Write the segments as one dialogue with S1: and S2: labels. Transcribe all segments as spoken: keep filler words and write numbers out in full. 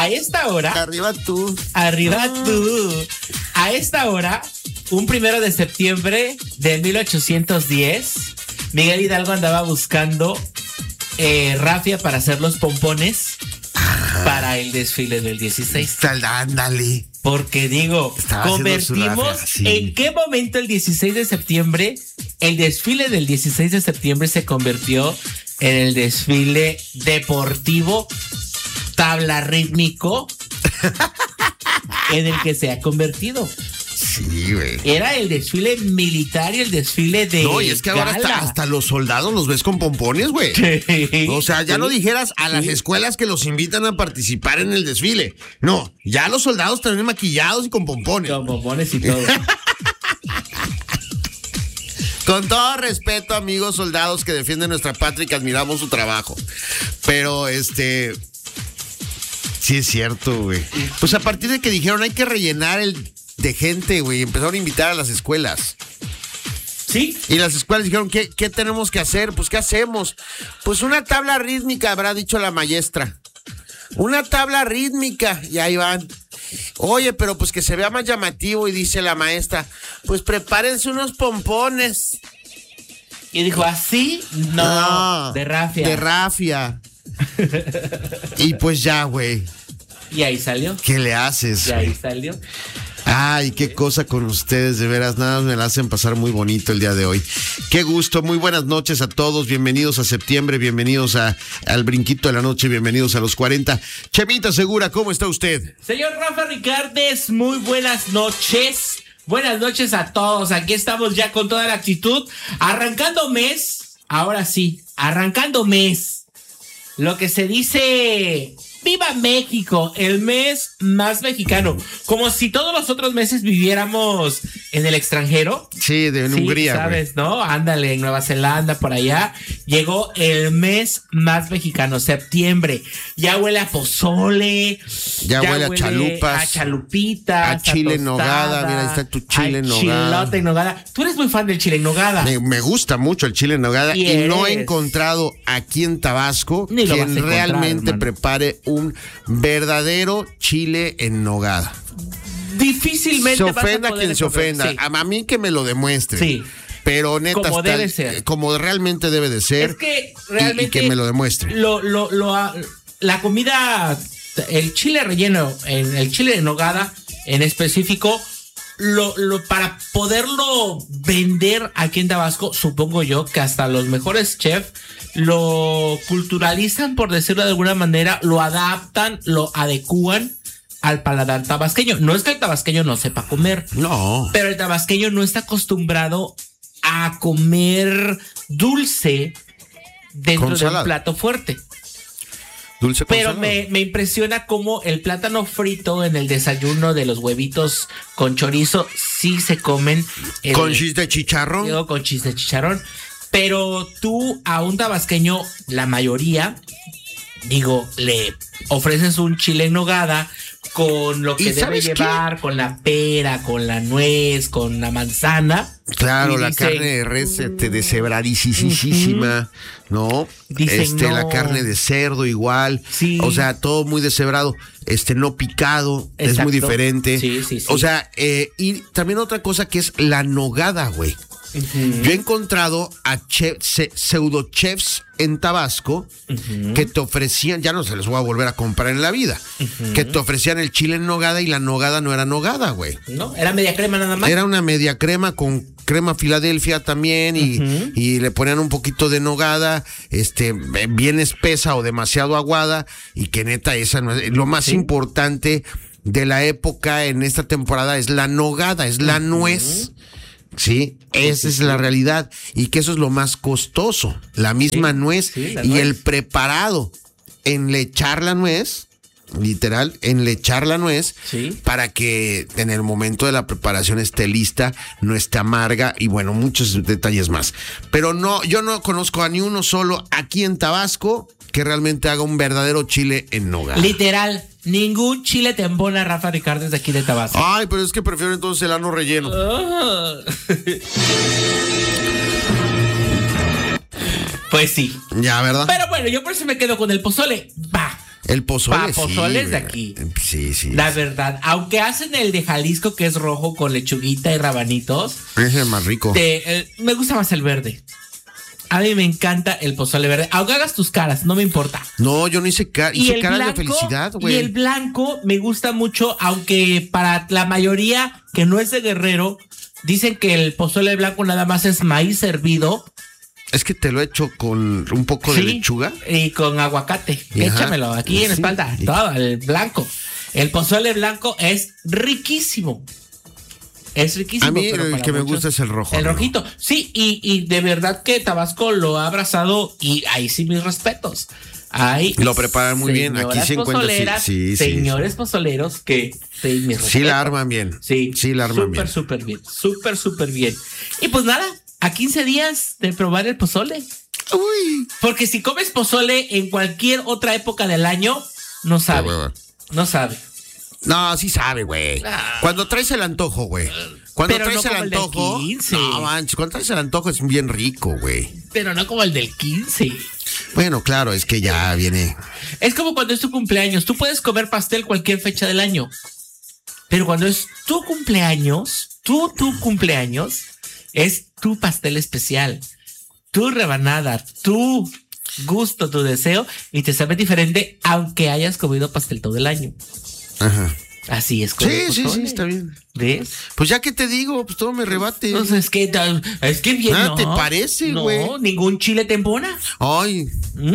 S1: a esta hora.
S2: Arriba tú.
S1: Arriba
S2: ah.
S1: tú. A esta hora, un primero de septiembre de mil ochocientos diez, Miguel Hidalgo andaba buscando eh, rafia para hacer los pompones ah. para el desfile del dieciséis.
S2: Ándale.
S1: Porque digo, Estaba convertimos. Sí. ¿En qué momento el dieciséis de septiembre, el desfile del dieciséis de septiembre se convirtió en el desfile deportivo, tabla rítmico, en el que se ha convertido?
S2: Sí, güey.
S1: Era el desfile militar y el desfile de.
S2: No, y es que ahora hasta, hasta los soldados los ves con pompones, güey. Sí. O sea, ya sí. no dijeras a las sí. escuelas que los invitan a participar en el desfile. No, ya los soldados también maquillados y con pompones.
S1: Con pompones y todo.
S2: Con todo respeto, amigos soldados que defienden nuestra patria y que admiramos su trabajo. Pero, este... sí es cierto, güey. Pues a partir de que dijeron hay que rellenar el de gente, güey, empezaron a invitar a las escuelas.
S1: Sí.
S2: Y las escuelas dijeron, ¿qué, qué tenemos que hacer? Pues, ¿qué hacemos? Pues una tabla rítmica, habrá dicho la maestra. Una tabla rítmica, y ahí van. Oye, pero pues que se vea más llamativo, y dice la maestra, pues prepárense unos pompones.
S1: Y dijo, ¿así? No, no de rafia.
S2: De rafia. Y pues ya, güey.
S1: Y ahí salió.
S2: ¿Qué le haces?
S1: Y ahí salió.
S2: Ay, qué cosa con ustedes, de veras, nada me la hacen pasar muy bonito el día de hoy. Qué gusto, muy buenas noches a todos, bienvenidos a septiembre, bienvenidos a al brinquito de la noche, bienvenidos a los cuarenta. Chemita Segura, ¿cómo está usted?
S1: Señor Rafa Ricardes, muy buenas noches, buenas noches a todos, aquí estamos ya con toda la actitud, arrancando mes, ahora sí, arrancando mes, lo que se dice... ¡Viva México! El mes más mexicano. Como si todos los otros meses viviéramos en el extranjero.
S2: Sí, de en sí, Hungría.
S1: ¿Sabes, güey? ¿No? Ándale, en Nueva Zelanda, por allá. Llegó el mes más mexicano, septiembre. Ya huele a pozole.
S2: Ya, ya huele a chalupas.
S1: A chalupitas.
S2: A chile en nogada. Mira, ahí está tu chile en nogada.
S1: Chilota en nogada. Tú eres muy fan del chile en nogada.
S2: Me, me gusta mucho el chile en nogada. Y, y no he encontrado aquí en Tabasco
S1: Ni
S2: quien realmente
S1: hermano.
S2: prepare un verdadero chile en nogada.
S1: Difícilmente
S2: se ofenda
S1: vas a
S2: quien se ofenda. Sí. A, a mí que me lo demuestre.
S1: Sí.
S2: Pero neta,
S1: como
S2: está,
S1: debe ser.
S2: Como realmente debe de ser.
S1: Es que realmente.
S2: Y, y que me lo demuestre.
S1: Lo, lo, lo, la comida, el chile relleno, el chile en nogada en específico, lo, lo, para poderlo vender aquí en Tabasco, supongo yo que hasta los mejores chefs lo culturalizan, por decirlo de alguna manera, lo adaptan, lo adecúan al paladar tabasqueño. No es que el tabasqueño no sepa comer.
S2: No.
S1: Pero el tabasqueño no está acostumbrado a comer dulce dentro de un plato fuerte.
S2: Dulce con
S1: Pero me, me impresiona cómo el plátano frito en el desayuno de los huevitos con chorizo sí se comen. El,
S2: con chis de chicharrón.
S1: Digo, con chis de chicharrón. Pero tú a un tabasqueño, la mayoría, digo, le ofreces un chile en nogada con lo que debe llevar, qué? Con la pera, con la nuez, con la manzana.
S2: Claro, la dicen, carne de res este, deshebradísima, uh-huh. ¿no?
S1: Dicen,
S2: este,
S1: no.
S2: La carne de cerdo igual.
S1: Sí.
S2: O sea, todo muy deshebrado. Este, no picado, Exacto. Es muy diferente.
S1: Sí, sí, sí.
S2: O sea, eh, y también otra cosa que es la nogada, güey. Uh-huh. Yo he encontrado a chef, pseudo chefs en Tabasco uh-huh. que te ofrecían, ya no se les voy a volver a comprar en la vida, uh-huh. que te ofrecían el chile en nogada y la nogada no era nogada, güey.
S1: No, era media crema nada más.
S2: Era una media crema con crema Filadelfia también y, uh-huh. y le ponían un poquito de nogada, este, bien espesa o demasiado aguada y que neta esa no es, lo más sí. importante de la época en esta temporada es la nogada, es la uh-huh. nuez. Sí, esa es la realidad y que eso es lo más costoso, la misma sí, nuez sí, la y nuez. El preparado, enlechar la nuez, literal, enlechar la nuez
S1: sí.
S2: para que en el momento de la preparación esté lista, no esté amarga y bueno, muchos detalles más. Pero no, yo no conozco a ni uno solo aquí en Tabasco que realmente haga un verdadero chile en nogada.
S1: Literal. Ningún chile te embona, Rafa Ricardes, de aquí de Tabasco.
S2: Ay, pero es que prefiero entonces el ano relleno.
S1: Oh. Pues sí.
S2: Ya, ¿verdad?
S1: Pero bueno, yo por eso me quedo con el pozole. Va.
S2: El pozole,
S1: Pa pozole
S2: sí,
S1: es de aquí.
S2: Sí, sí.
S1: La verdad, aunque hacen el de Jalisco que es rojo con lechuguita y rabanitos.
S2: Es el más rico.
S1: Te, eh, me gusta más el verde. A mí me encanta el pozole verde. Aunque hagas tus caras, no me importa.
S2: No, yo no hice, ca hice caras blanco, de felicidad, güey.
S1: Y el blanco me gusta mucho, aunque para la mayoría que no es de Guerrero, dicen que el pozole blanco nada más es maíz hervido.
S2: Es que te lo he hecho con un poco
S1: sí,
S2: de lechuga.
S1: Y con aguacate. Ajá. Échamelo aquí sí, en la espalda. Y... todo, el blanco. El pozole blanco es riquísimo. Es riquísimo.
S2: A mí
S1: pero
S2: el que me gusta es el rojo.
S1: El rojito. Sí, y, y de verdad que Tabasco lo ha abrazado y ahí sí mis respetos. Ahí
S2: lo preparan muy bien. Aquí se encuentra. Sí, sí,
S1: señores
S2: sí.
S1: pozoleros que sí, mis respetos.
S2: Sí la arman bien.
S1: Sí,
S2: sí la arman
S1: super,
S2: bien.
S1: Súper, súper bien. Súper, súper bien. Y pues nada, a quince días de probar el pozole.
S2: Uy.
S1: Porque si comes pozole en cualquier otra época del año, no sabe. No sabe.
S2: No, sí sabe, güey. Ah. Cuando traes el antojo, güey. Cuando
S1: Pero
S2: traes
S1: no
S2: el antojo.
S1: El quince.
S2: No, manches, cuando traes el antojo es bien rico, güey.
S1: Pero no como el del quince.
S2: Bueno, claro, es que ya viene.
S1: Es como cuando es tu cumpleaños. Tú puedes comer pastel cualquier fecha del año. Pero cuando es tu cumpleaños, tú, tu cumpleaños, es tu pastel especial. Tu rebanada, tu gusto, tu deseo. Y te sabe diferente aunque hayas comido pastel todo el año.
S2: Ajá.
S1: Así es.
S2: Sí, sí, sí, está bien.
S1: ¿Ves?
S2: Pues ya que te digo, pues todo me rebate.
S1: Entonces, es que, es que bien,
S2: ah,
S1: ¿no?
S2: ¿te parece, güey?
S1: No, ningún chile te embona.
S2: Ay.
S1: ¿Mm?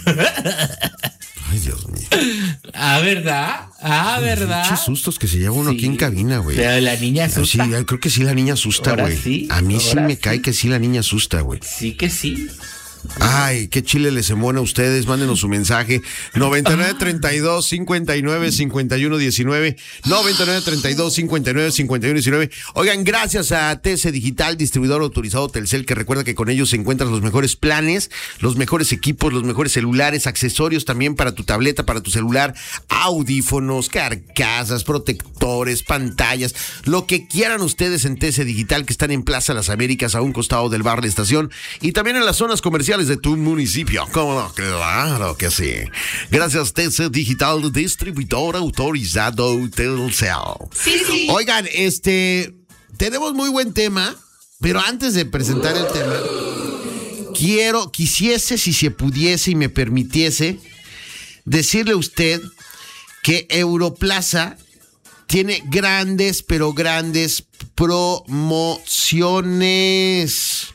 S2: Ay, Dios mío.
S1: Ah, ¿verdad? Ah, ¿verdad?
S2: Muchos sustos que se lleva uno sí. aquí en cabina, güey.
S1: Pero la niña asusta.
S2: Sí, creo que sí la niña asusta, güey.
S1: Sí,
S2: a mí sí me
S1: sí.
S2: cae que sí la niña asusta, güey.
S1: Sí que sí.
S2: Ay, qué chile les embona a ustedes. Mándenos su mensaje. noventa y nueve, treinta y dos, cincuenta y nueve, cincuenta y uno, diecinueve. noventa y nueve, treinta y dos, cincuenta y nueve, cincuenta y uno, diecinueve. Oigan, gracias a T C Digital, distribuidor autorizado Telcel, que recuerda que con ellos se encuentran los mejores planes, los mejores equipos, los mejores celulares, accesorios también para tu tableta, para tu celular, audífonos, carcasas, protectores, pantallas, lo que quieran ustedes en T C Digital, que están en Plaza Las Américas, a un costado del bar La Estación, y también en las zonas comerciales de tu municipio. ¿Cómo no? Claro que sí. Gracias, T C Digital, distribuidor autorizado Telcel.
S1: Sí, sí.
S2: Oigan, este, tenemos muy buen tema, pero antes de presentar el tema, quiero, quisiese, si se pudiese y me permitiese, decirle a usted que Europlaza tiene grandes, pero grandes promociones.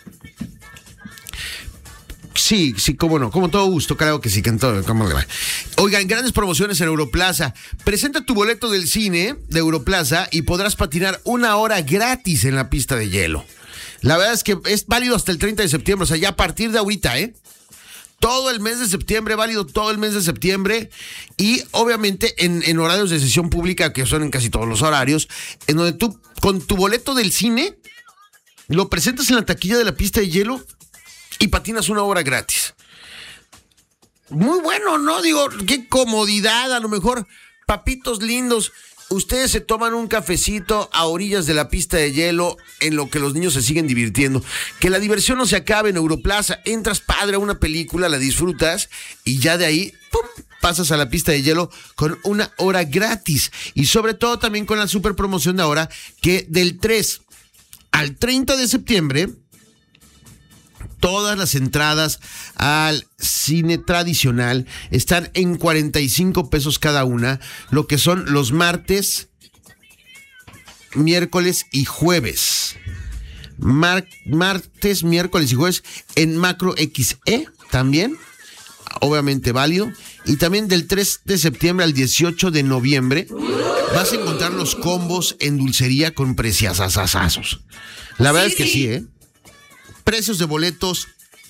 S2: Sí, sí, cómo no, como todo gusto, claro que sí, que en todo, cómo le va. Oigan, grandes promociones en Europlaza. Presenta tu boleto del cine de Europlaza y podrás patinar una hora gratis en la pista de hielo. La verdad es que es válido hasta el treinta de septiembre, o sea, ya a partir de ahorita, ¿eh? Todo el mes de septiembre, válido todo el mes de septiembre, y obviamente en, en horarios de sesión pública, que son en casi todos los horarios, en donde tú, con tu boleto del cine, lo presentas en la taquilla de la pista de hielo y patinas una hora gratis. Muy bueno, ¿no? Digo, qué comodidad. A lo mejor, papitos lindos, ustedes se toman un cafecito a orillas de la pista de hielo en lo que los niños se siguen divirtiendo. Que la diversión no se acabe en Europlaza. Entras padre a una película, la disfrutas y ya de ahí, ¡pum!, pasas a la pista de hielo con una hora gratis. Y sobre todo también con la super promoción de ahora, que del tres al treinta de septiembre... todas las entradas al cine tradicional están en cuarenta y cinco pesos cada una, lo que son los martes, miércoles y jueves. Mar- martes, miércoles y jueves en Macro X E también, obviamente válido. Y también del tres de septiembre al dieciocho de noviembre vas a encontrar los combos en dulcería con preciosazazazos. La verdad sí, es que sí, sí ¿eh? Precios de boletos,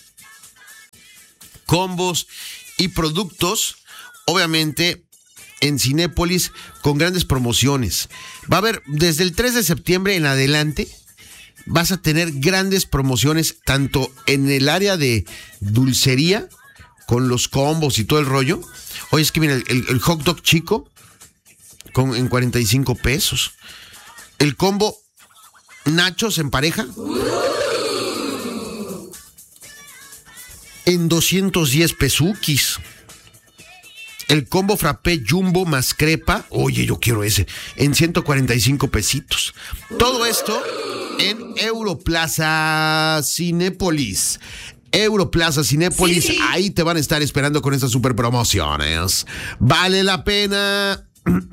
S2: combos y productos, obviamente en Cinépolis con grandes promociones. Va a haber desde el tres de septiembre en adelante, vas a tener grandes promociones tanto en el área de dulcería con los combos y todo el rollo. Oye, es que mira, el, el hot dog chico con, en cuarenta y cinco pesos. El combo nachos en pareja en doscientos diez pesuquis. el combo frappé jumbo más crepa, oye, yo quiero ese, en ciento cuarenta y cinco pesitos. Todo esto en Europlaza Cinépolis. Europlaza Cinépolis, sí. Ahí te van a estar esperando con estas super promociones. Vale la pena.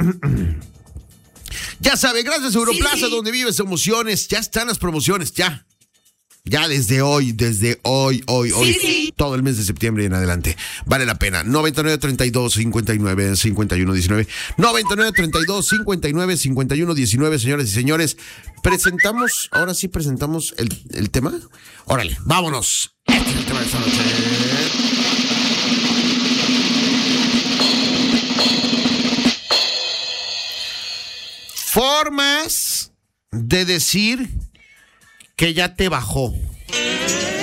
S2: Ya sabe, gracias a Europlaza, sí, sí. Donde vives emociones, ya están las promociones, ya. Ya desde hoy, desde hoy, hoy, hoy, sí, sí. Todo el mes de septiembre y en adelante. Vale la pena. noventa y nueve, treinta y dos, cincuenta y nueve, cincuenta y uno, diecinueve. noventa y nueve, treinta y dos, cincuenta y nueve, cincuenta y uno, diecinueve, señores y señores. Presentamos, ahora sí presentamos el, el tema. Órale, vámonos. Este es el tema de esta noche. Formas de decir que ya te bajó.